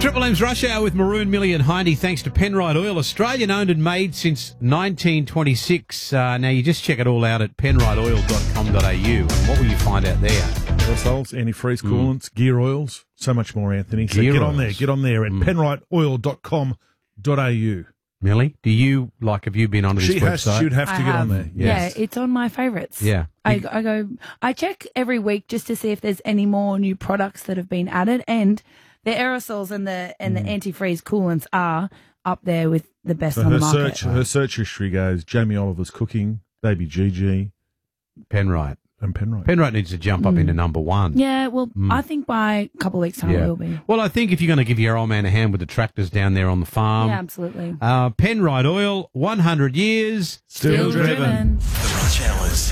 Triple M's Rush Hour with Maroon, Millie and Hindy, thanks to Penrite Oil, Australian owned and made since 1926. Now, you just check it all out at penriteoil.com.au. And what will you find out there? Aerosols, antifreeze coolants, gear oils, so much more, Anthony. So Gear get oils. on there at penriteoil.com.au. Millie, have you been onto this website? She'd have to get on there. Yes. Yeah, it's on my favourites. Yeah. I check every week just to see if there's any more new products that have been added, and the aerosols and the antifreeze coolants are up there with the best on the market. Her search history goes Jamie Oliver's cooking, Baby Gigi, Penrite. and Penrite. Penrite needs to jump up into number one. Yeah, well, I think by a couple of weeks' time it will be. Well, I think if you're going to give your old man a hand with the tractors down there on the farm. Yeah, absolutely. Penrite Oil, 100 years. Still driven. The Rush Hours.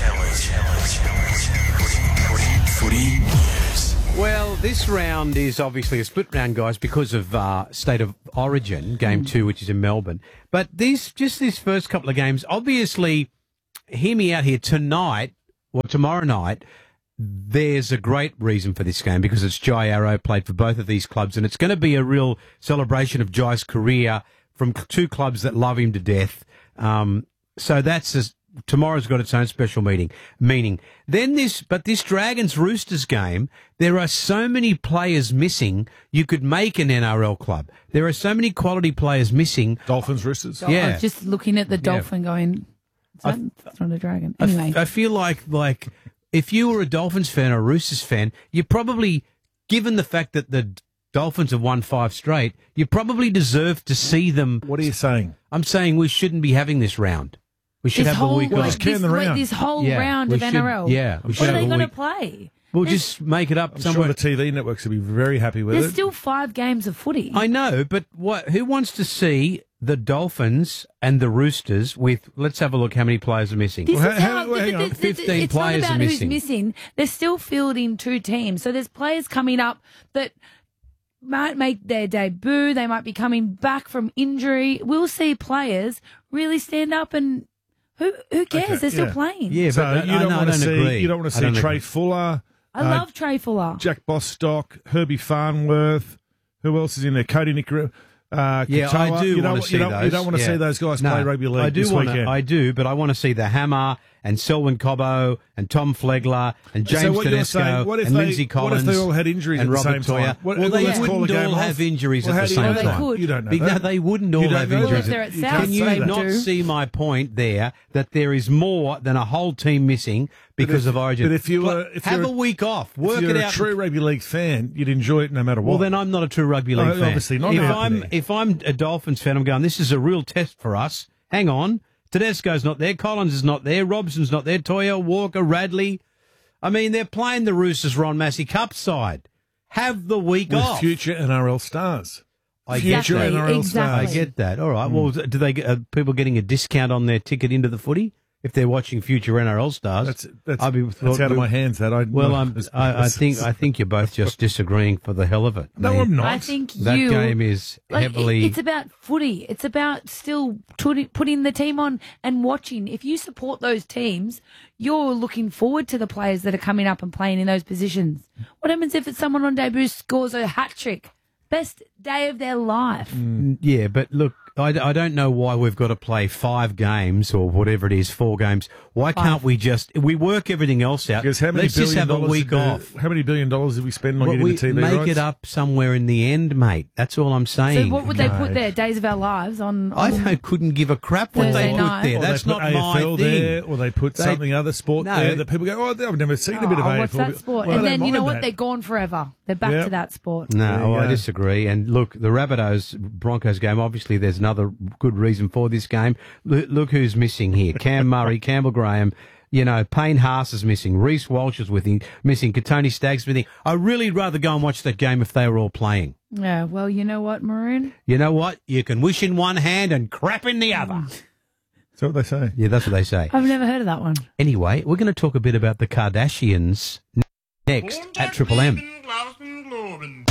Footy News. Well, this round is obviously a split round, guys, because of State of Origin, Game 2, which is in Melbourne. But these first couple of games, obviously, hear me out here, tomorrow night, there's a great reason for this game because it's Jai Arrow played for both of these clubs, and it's going to be a real celebration of Jai's career from two clubs that love him to death. Tomorrow's got its own special meaning. Then this Dragons Roosters game, there are so many players missing. You could make an NRL club. There are so many quality players missing. Dolphins, Roosters. Yeah. I was just looking at the dolphin going, it's not a dragon. Anyway. I feel like if you were a Dolphins fan or a Roosters fan, you probably, given the fact that the Dolphins have won 5 straight, you probably deserve to see them. What are you saying? I'm saying we shouldn't be having this round. We should have the week off. This whole round of NRL. Yeah. What are they going to play? We'll just make it up I'm somewhere. sure the TV networks will be very happy with There's it. still 5 games of footy. I know, but who wants to see the Dolphins and the Roosters with, let's have a look how many players are missing. This Well, is hang how- on, hang on. 15 it's players not are about who's missing. missing. They're still fielding 2 teams. So there's players coming up that might make their debut. They might be coming back from injury. We'll see players really stand up and who cares? Okay, They're still yeah. playing. Yeah, So but you don't want to see agree. you don't want to I see don't Trey agree. Fuller, I love Trey Fuller. Jack Bostock, Herbie Farnworth. Who else is in there? Cody Nicker. Yeah, Katoa. I do You want don't- to see you don't- those. You don't want to Yeah. see those guys No, play rugby league this weekend. I do, but I want to see the Hammer and Selwyn Cobbo and Tom Flegler and So James what you're saying, Tedesco what if and they- Lindsay Collins. What if they all had injuries and at the Robert same Toya? time? Well, they let's call wouldn't the game all off. have injuries Well, at how the do you same know They that? time. could. You don't know No, that. they wouldn't all You don't have know that. Well, injuries. if they're at You South, can't Can you say that. not do. see my point there that there is more than a whole team missing because of Origin? But if you're have a week off, work if you're it a out. true rugby league fan, you'd enjoy it no matter what. Well, then I'm not a true rugby league Oh, fan. obviously not, Anthony. If I'm a Dolphins fan, I'm going, this is a real test for us. Hang on. Tedesco's not there. Collins is not there. Robson's not there. Toya, Walker, Radley. I mean, they're playing the Roosters Ron Massey Cup side. Have the week with off. future NRL stars. I future get that. NRL I stars. get that. All right. Well, do they get people getting a discount on their ticket into the footy if they're watching future NRL stars? That's I'd be- out of my hands. That I Well, I think you're both just disagreeing for the hell of it. No, I'm not. I think That you. game is heavily. It's about footy. It's about still putting the team on and watching. If you support those teams, you're looking forward to the players that are coming up and playing in those positions. What happens if it's someone on debut scores a hat trick? Best day of their life. Yeah, but look, I don't know why we've got to play 5 games or whatever it is, 4 games. Why can't we work everything else out? Because how many Let's just billion have a dollars week did- off. How many $1 billion did we spend on But getting we the TV make rights? it up somewhere in the end, mate. That's all I'm saying. So what would they put there? Days of Our Lives on I couldn't give a crap what they Thursday put night. there. Or That's they put not my AFL thing. there, or they put They- something other sport No. there that people go, oh, I've never seen a bit of AFL. what's that sport? Well, and I then don't you know mind what? that. They're gone forever. They're back Yep. to that sport. There No, you I go. disagree. And look, the Rabbitohs-Broncos game, obviously there's another good reason for this game. Look who's missing here. Cam Murray, Campbell Graham, Payne Haas is missing. Reece Walsh is missing. Katoni Staggs missing. I'd really rather go and watch that game if they were all playing. Yeah, well, you know what, Maroon? You know what? You can wish in one hand and crap in the other. Is that what they say? Yeah, that's what they say. I've never heard of that one. Anyway, we're going to talk a bit about the Kardashians next at Triple M.